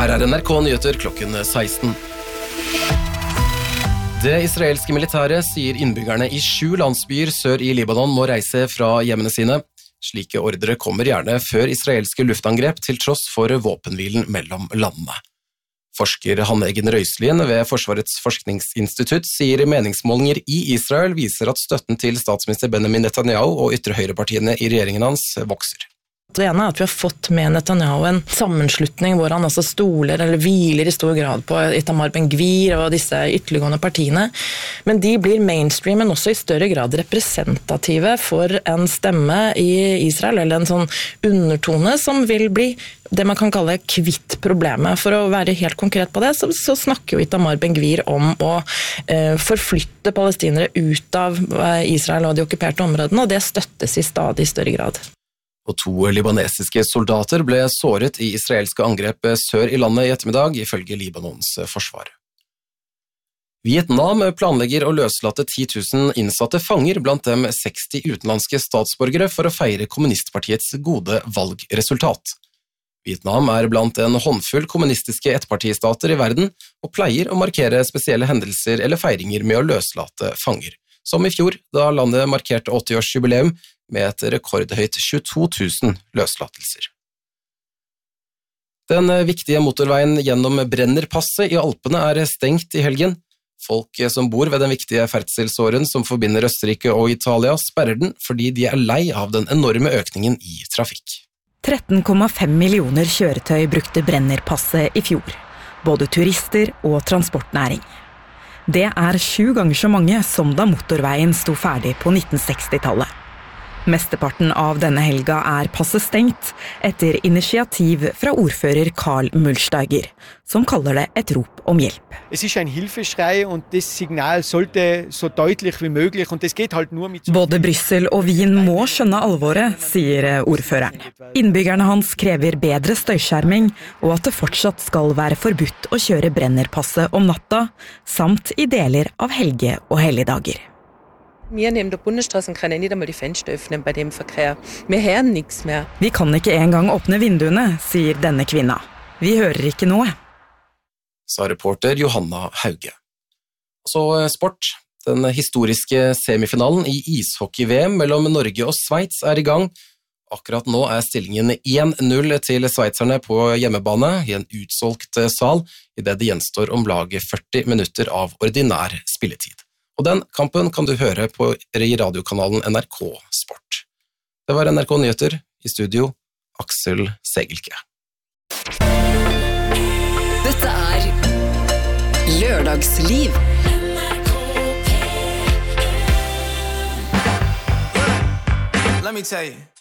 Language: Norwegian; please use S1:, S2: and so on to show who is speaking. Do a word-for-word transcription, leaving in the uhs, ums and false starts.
S1: Her er N R K Nyheter klokken seksten. Det israelske militæret sier innbyggerne i sju landsbyer sør i Libanon må reise fra hjemmene sine. Slike ordre kommer gjerne før israelske luftangrep til tross for våpenhvilen mellom landene. Forsker Hanne Eggen Røiselien ved Forsvarets forskningsinstitutt sier meningsmålinger i Israel viser at støtten til statsminister Benjamin Netanyahu og ytre høyrepartiene i regjeringen hans vokser.
S2: Det ene er at vi har fått med Netanyahu en sammenslutning hvor han altså stoler eller hviler i stor grad på Itamar Ben-Gvir og disse ytterliggående partiene, men de blir mainstream, men også i større grad representative for en stemme i Israel, eller en sånn undertone som vil bli det man kan kalle kvitt problemet. For å være helt konkret på det, så, så snakker jo Itamar Ben-Gvir om å eh, forflytte palestinere ut av eh, Israel og de okkuperte områdene, og det støttes i stadig større grad.
S1: Og to libanesiske soldater ble såret i israelske angrep sør i landet i ettermiddag, ifølge Libanons forsvar. Vietnam planlegger å løslate ti tusen innsatte fanger, blant dem seksti utenlandske statsborgere, for å feire kommunistpartiets gode valgresultat. Vietnam er blant en håndfull kommunistiske ettpartistater i verden, og pleier å markere spesielle hendelser eller feiringer med å løslate fanger, som i fjor, da landet markerte åtti-årsjubileum, med et rekordhøyt tjueto tusen løslatelser. Den viktige motorveien gjennom Brennerpasset i Alpene er stengt i helgen. Folk som bor ved den viktige ferdselsåren som forbinder Østerrike og Italia sperrer den fordi de er lei av den enorme økningen i trafikk.
S3: tretten komma fem millioner kjøretøy brukte Brennerpasset i fjor, både turister og transportnæring. Det er sju ganger så mange som da motorveien sto ferdig på nittensekstitallet. Mesteparten av denne helga er passet stengt etter initiativ fra ordfører Karl Mulsteiger, som kaller det et rop om hjelp.
S4: Es ist ein Hilfeschrei und das Signal sollte so deutlich wie möglich und das geht halt nur mit
S3: Både Bryssel og Wien må skjønne alvoret, sier ordføreren. Innbyggerne hans krever bedre støyskjerming og at det fortsatt skal være forbudt å kjøre Brennerpasset om natta, samt i deler av helge- og helligdager.
S5: Wir neben der Bundesstraße können nicht einmal die Fenster öffnen bei dem Verkehr. Wir hören nichts mehr.
S3: Vi kan ikke engang åpne vinduene, sier denne kvinna. Vi hører ikke noe.
S1: Sa reporter Johanna Hauge. Så sport. Den historiske semifinalen i ishockey-V M mellom Norge og Sveits er i gang. Akkurat nå er stillingen én null til sveitserne på hjemmebane i en utsolgt sal, i det det gjenstår om lag førti minutter av ordinær spilletid. Og den kampen kan du høre på i radiokanalen N R K Sport. Det var N R K Nyheter, i studio Aksel Segelke.
S6: Dette er Lørdagsliv.
S7: Let me tell you.